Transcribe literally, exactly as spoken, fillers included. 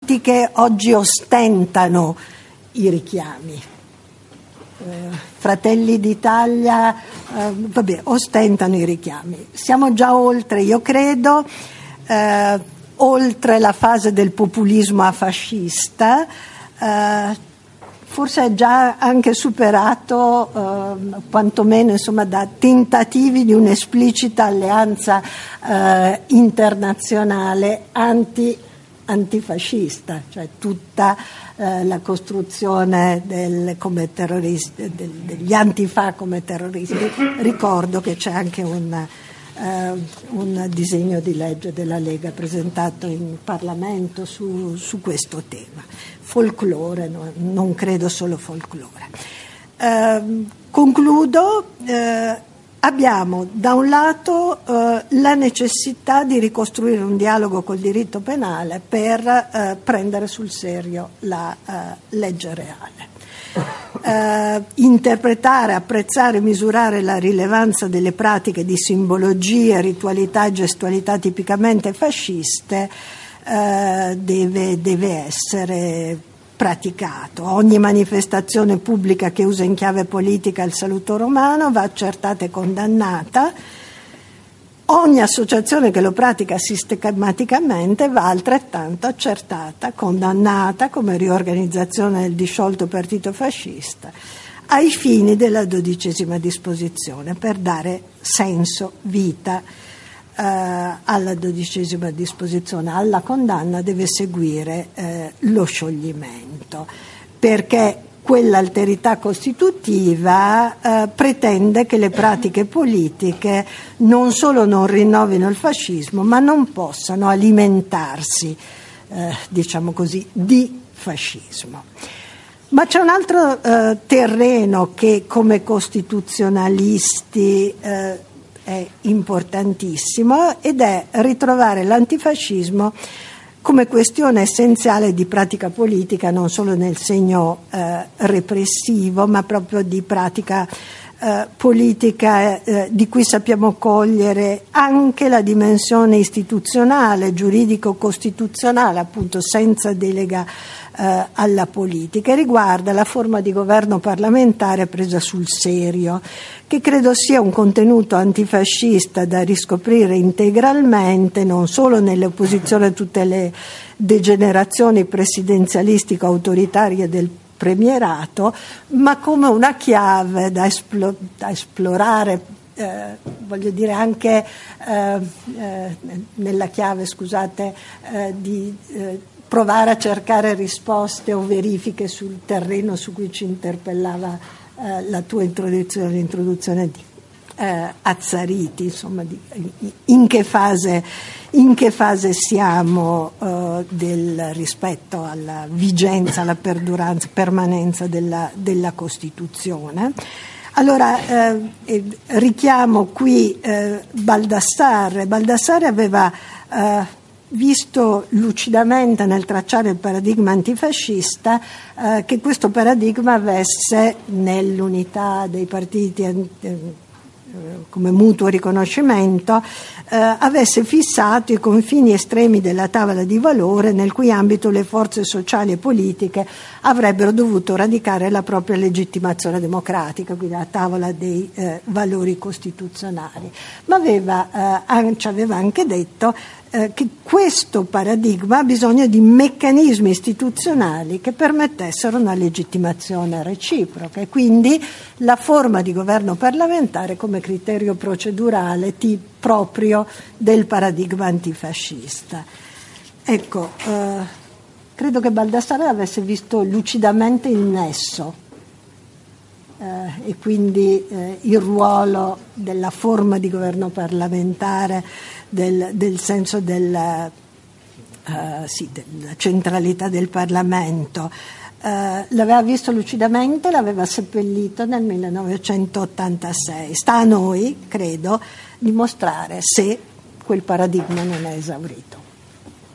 che oggi ostentano i richiami. Eh, Fratelli d'Italia, eh, vabbè, ostentano i richiami. Siamo già oltre, io credo, eh, oltre la fase del populismo afascista, eh, forse è già anche superato, eh, quantomeno insomma, da tentativi di un'esplicita alleanza eh, internazionale anti antifascista, cioè tutta eh, la costruzione del, come terroristi, del, degli antifa come terroristi. Ricordo che c'è anche un, eh, un disegno di legge della Lega presentato in Parlamento su, su questo tema. Folklore, no, non credo solo folklore. Eh, concludo. Eh, Abbiamo da un lato eh, la necessità di ricostruire un dialogo col diritto penale per eh, prendere sul serio la eh, legge reale. Eh, interpretare, apprezzare e misurare la rilevanza delle pratiche di simbologia, ritualità e gestualità tipicamente fasciste eh, deve, deve essere praticato. Ogni manifestazione pubblica che usa in chiave politica il saluto romano va accertata e condannata. Ogni associazione che lo pratica sistematicamente va altrettanto accertata, condannata come riorganizzazione del disciolto partito fascista ai fini della dodicesima disposizione, per dare senso, vita Uh, alla dodicesima disposizione. Alla condanna deve seguire uh, lo scioglimento, perché quell'alterità costitutiva uh, pretende che le pratiche politiche non solo non rinnovino il fascismo, ma non possano alimentarsi, uh, diciamo così, di fascismo. Ma c'è un altro uh, terreno che come costituzionalisti uh, è importantissimo, ed è ritrovare l'antifascismo come questione essenziale di pratica politica, non solo nel segno eh, repressivo, ma proprio di pratica eh, politica eh, di cui sappiamo cogliere anche la dimensione istituzionale, giuridico-costituzionale, appunto senza delega eh, alla politica, e riguarda la forma di governo parlamentare presa sul serio, che credo sia un contenuto antifascista da riscoprire integralmente, non solo nell'opposizione a tutte le degenerazioni presidenzialistico-autoritarie del premierato, ma come una chiave da, esplo- da esplorare, eh, voglio dire anche eh, eh, nella chiave, scusate, eh, di eh, provare a cercare risposte o verifiche sul terreno su cui ci interpellava Uh, la tua introduzione, l'introduzione di uh, Azzariti, insomma, di, in che fase, in che fase siamo uh, del rispetto alla vigenza, alla perduranza, permanenza della, della Costituzione. Allora uh, eh, richiamo qui uh, Baldassarre. Baldassarre aveva uh, visto lucidamente nel tracciare il paradigma antifascista eh, che questo paradigma avesse nell'unità dei partiti eh, come mutuo riconoscimento eh, avesse fissato i confini estremi della tavola di valore nel cui ambito le forze sociali e politiche avrebbero dovuto radicare la propria legittimazione democratica, quindi la tavola dei eh, valori costituzionali. Ma aveva, eh, ci aveva anche detto eh, che questo paradigma ha bisogno di meccanismi istituzionali che permettessero una legittimazione reciproca, e quindi la forma di governo parlamentare come criterio procedurale ti, proprio del paradigma antifascista. Ecco, eh, credo che Baldassarre avesse visto lucidamente il nesso eh, e quindi eh, il ruolo della forma di governo parlamentare, del, del senso del, uh, sì, della centralità del Parlamento. Uh, l'aveva visto lucidamente, l'aveva seppellito nel millenovecentottantasei. Sta a noi, credo, dimostrare se quel paradigma non è esaurito.